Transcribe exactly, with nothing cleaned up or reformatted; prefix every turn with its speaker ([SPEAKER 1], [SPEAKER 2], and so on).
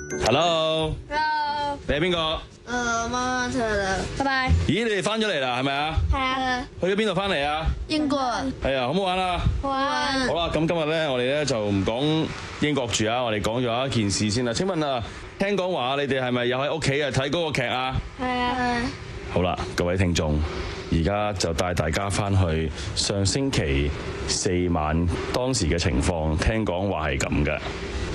[SPEAKER 1] Hello，
[SPEAKER 2] Hello，
[SPEAKER 1] 你係邊個？
[SPEAKER 2] 誒，我媽媽出嚟啦，拜拜。
[SPEAKER 1] 咦，你哋翻咗嚟啦，係咪啊？
[SPEAKER 2] 係啊，
[SPEAKER 1] 去咗邊度翻嚟啊？
[SPEAKER 2] 英國，
[SPEAKER 1] 係啊，好唔好玩啊？
[SPEAKER 2] 好玩。
[SPEAKER 1] 好啦，咁今日咧，我哋咧就唔講英國住啊，我哋講咗一件事先啦。請問啊，聽講話你哋係咪又喺屋企啊睇嗰個劇啊？
[SPEAKER 2] 係啊，
[SPEAKER 1] 好啦，各位聽眾，而家就帶大家翻去上星期四晚當時嘅情況，聽講話係咁嘅。